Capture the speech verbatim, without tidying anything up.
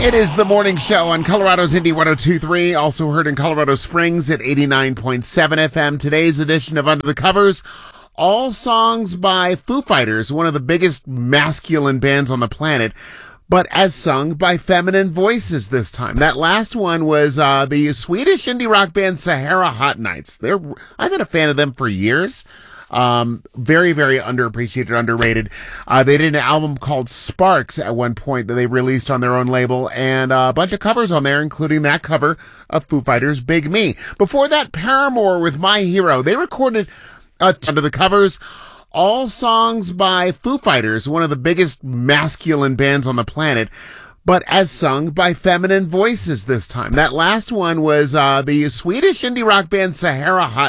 It is the morning show on Colorado's Indie one oh two point three, also heard in Colorado Springs at eighty-nine point seven F M. Today's edition of Under the Covers, all songs by Foo Fighters, one of the biggest masculine bands on the planet, but as sung by feminine voices this time. That last one was uh, the Swedish indie rock band Sahara Hot Nights. They're, I've been a fan of them for years. Um, very, very underappreciated, underrated. Uh, they did an album called Sparks at one point that they released on their own label, and uh, a bunch of covers on there, including that cover of Foo Fighters' Big Me. Before that, Paramore with My Hero. They recorded uh, under the covers, all songs by Foo Fighters, one of the biggest masculine bands on the planet, but as sung by feminine voices this time. That last one was uh, the Swedish indie rock band Sahara Hot